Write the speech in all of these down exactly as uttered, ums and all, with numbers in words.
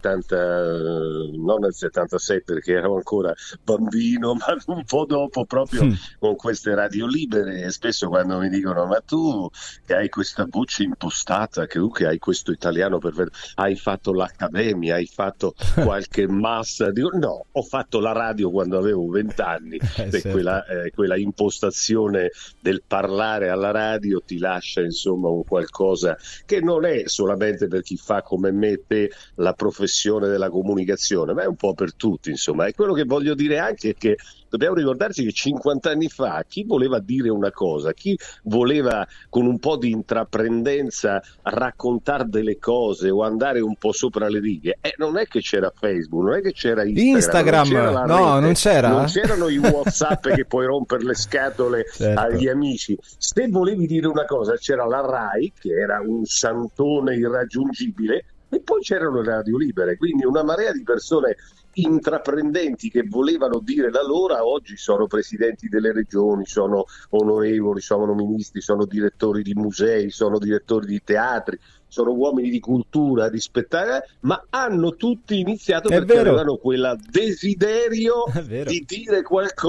settanta, non nel settantasei perché ero ancora bambino, ma un po' dopo, proprio mm. con queste radio libere. E spesso quando mi dicono ma tu che hai questa voce impostata, che tu che hai questo italiano perfetto, hai fatto l'accademia, hai fatto qualche massa, dico no, ho fatto la radio quando avevo vent'anni, eh, certo. quella, eh, quella impostazione del parlare alla radio ti lascia insomma un qualcosa che non è solamente per chi fa come me e te la professione della comunicazione, ma è un po' per tutti, insomma. E quello che voglio dire anche è che dobbiamo ricordarci che cinquanta anni fa chi voleva dire una cosa, chi voleva con un po' di intraprendenza raccontare delle cose o andare un po' sopra le righe, eh, non è che c'era Facebook, non è che c'era Instagram, Instagram non c'era no, rete, non c'era. Non c'erano i WhatsApp che puoi rompere le scatole certo. agli amici. Se volevi dire una cosa c'era la Rai, che era un santone irraggiungibile, e poi c'erano le radio libere, quindi una marea di persone intraprendenti che volevano dire la loro, oggi sono presidenti delle regioni, sono onorevoli, sono ministri, sono direttori di musei, sono direttori di teatri, sono uomini di cultura, di spettacolo, ma hanno tutti iniziato È perché vero. avevano quel desiderio di dire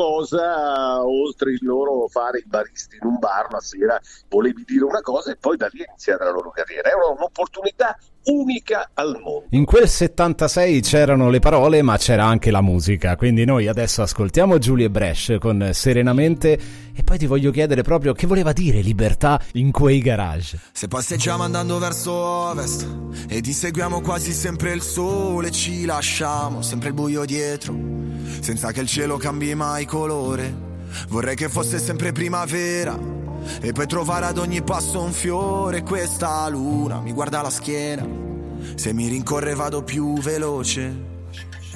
qualcosa oltre il loro fare i baristi in un bar la sera, volevi dire una cosa e poi da lì è iniziata la loro carriera. È un'opportunità unica al mondo. In quel settantasei c'erano le parole, ma c'era anche la musica, quindi noi adesso ascoltiamo Julie Bresch con Serenamente e poi ti voglio chiedere proprio che voleva dire libertà in quei garage. Se passeggiamo andando verso ovest ed inseguiamo quasi sempre il sole, ci lasciamo sempre il buio dietro senza che il cielo cambi mai colore. Vorrei che fosse sempre primavera e poi trovare ad ogni passo un fiore. Questa luna mi guarda la schiena, se mi rincorre vado più veloce.